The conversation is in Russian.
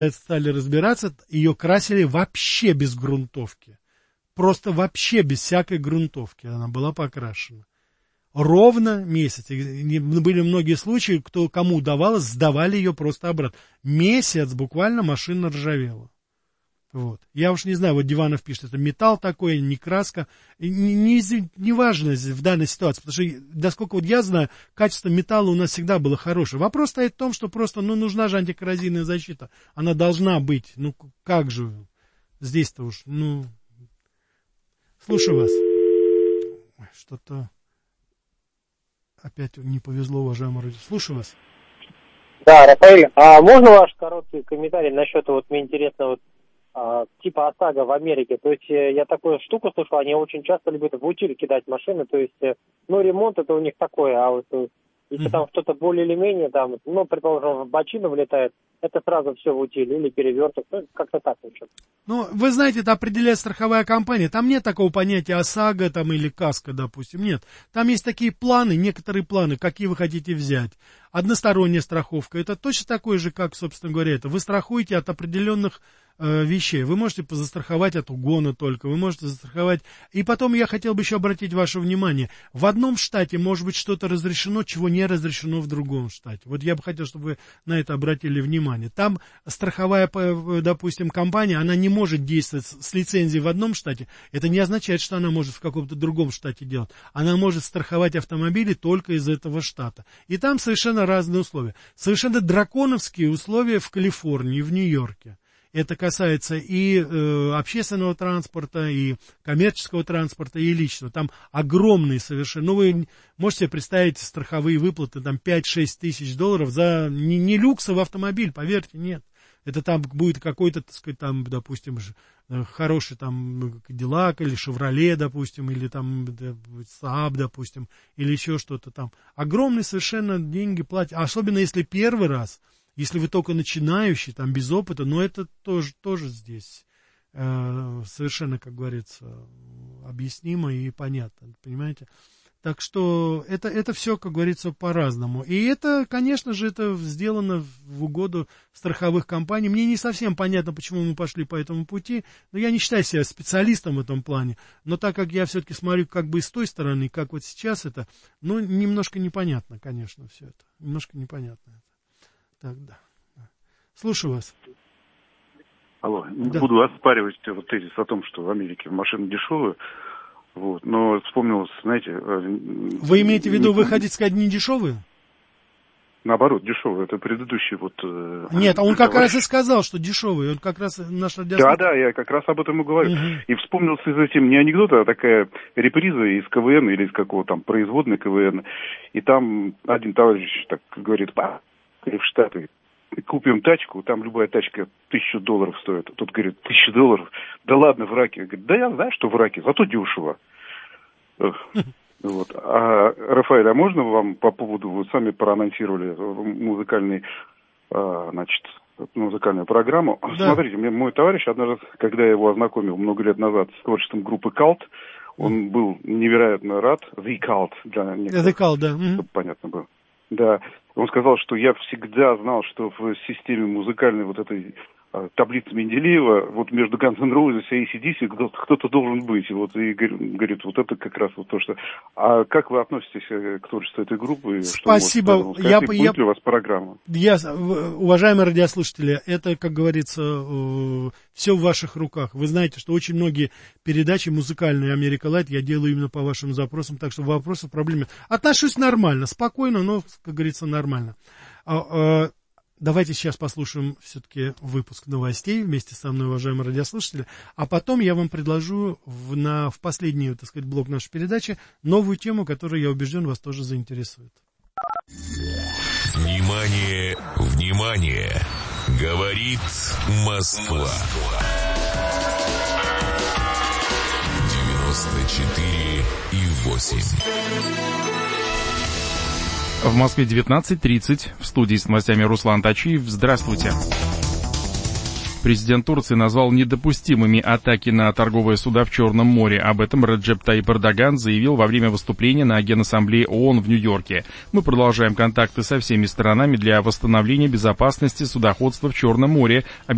стали разбираться, ее красили вообще без грунтовки. Просто вообще без всякой грунтовки она была покрашена. Ровно месяц. И были многие случаи, кому удавалось, сдавали ее просто обратно. Месяц буквально машина ржавела. Вот. Я уж не знаю, вот Диванов пишет, это металл такой, не краска. Не важно в данной ситуации, потому что, насколько вот я знаю, качество металла у нас всегда было хорошее. Вопрос стоит в том, что просто, нужна же антикоррозийная защита. Она должна быть. Как же здесь-то уж, Слушаю вас. Ой, что-то опять не повезло, уважаемый радио. Слушаю вас. Да, Рафаэль, а можно ваш короткий комментарий насчет, мне интересно, типа ОСАГО в Америке? То есть я такую штуку слышал, они очень часто любят в утиль кидать машины, то есть, ремонт это у них такое, а вот если там что-то более или менее, предположим, в бочину влетает, это сразу все в утиль или переверток, как-то так ничего. Вы знаете, это определяет страховая компания. Там нет такого понятия ОСАГО или КАСКО, допустим. Нет. Там есть такие планы, некоторые планы, какие вы хотите взять. Односторонняя страховка. Это точно такое же, как, собственно говоря, это. Вы страхуете от определенных вещей. Вы можете застраховать от угона только, вы можете застраховать. И потом я хотел бы еще обратить ваше внимание. В одном штате может быть что-то разрешено, чего не разрешено в другом штате. Вот я бы хотел, чтобы вы на это обратили внимание. Там страховая, допустим, компания, она не может действовать с лицензией в одном штате. Это не означает, что она может в каком-то другом штате делать. Она может страховать автомобили только из этого штата. И там совершенно разные условия. Совершенно драконовские условия в Калифорнии, в Нью-Йорке. Это касается и общественного транспорта, и коммерческого транспорта, и личного. Там огромные совершенно. Вы можете себе представить страховые выплаты, там 5-6 тысяч долларов за не люксовый автомобиль, поверьте, нет. Это там будет какой-то, так сказать, там, допустим, хороший там Кадиллак или Шевроле, допустим, или там Saab, допустим, или еще что-то там. Огромные совершенно деньги платят, особенно если первый раз. Если вы только начинающий, там, без опыта, но это тоже здесь совершенно, как говорится, объяснимо и понятно, понимаете? Так что это все, как говорится, по-разному. И это, конечно же, это сделано в угоду страховых компаний. Мне не совсем понятно, почему мы пошли по этому пути, но я не считаю себя специалистом в этом плане. Но так как я все-таки смотрю как бы с той стороны, как вот сейчас это, немножко непонятно, конечно, все это. Немножко непонятно это. Так, да. Слушаю вас. Алло, не буду оспаривать тезис о том, что в Америке машины дешевые, но вспомнилось, знаете... Вы имеете в виду, вы хотите сказать, не дешевые? Наоборот, дешевые, это предыдущий Нет, он как раз и сказал, что дешевые, он как раз наш радиослушатель... Да, я как раз об этом и говорю. И вспомнился из этим не анекдот, а такая реприза из КВН или из какого там производной КВН. И там один товарищ так говорит... в Штаты, купим тачку, там любая тачка $1000 стоит. Тут говорит, $1000? Да ладно, в Ираке. Говорит, да я знаю, что в Ираке, зато дешево. А, Рафаэль, а можно вам по поводу, вы сами проанонсировали музыкальную программу. Да. Смотрите, мой товарищ однажды, когда я его ознакомил много лет назад с творчеством группы Cult, он был невероятно рад. The Cult, для некоторых, The Cult, да. Чтобы понятно было. Да, он сказал, что я всегда знал, что в системе музыкальной этой таблицы Менделеева, между Guns N' Roses и AC/DC кто-то должен быть. И говорит, это как раз то, что... А как вы относитесь к творчеству этой группы? Спасибо. Будет ли у вас программа? Уважаемые радиослушатели, это, как говорится, все в ваших руках. Вы знаете, что очень многие передачи музыкальные Америка Лайт я делаю именно по вашим запросам, так что вопросов, проблем. Отношусь нормально, спокойно, но, как говорится, нормально. Давайте сейчас послушаем все-таки выпуск новостей вместе со мной, уважаемые радиослушатели, а потом я вам предложу в последний, так сказать, блок нашей передачи новую тему, которая, я убежден, вас тоже заинтересует. Внимание, внимание! Говорит Москва. 94,8. В Москве 19:30. В студии с новостями Руслан Тачиев. Здравствуйте. Президент Турции назвал недопустимыми атаки на торговые суда в Черном море. Об этом Реджеп Таyyip Эрдоган заявил во время выступления на Генассамблее ООН в Нью-Йорке. Мы продолжаем контакты со всеми сторонами для восстановления безопасности судоходства в Черном море,